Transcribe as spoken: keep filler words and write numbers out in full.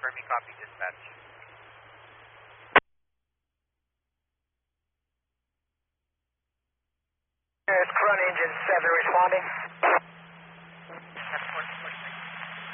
confirming copy dispatch. It's front engine seven responding.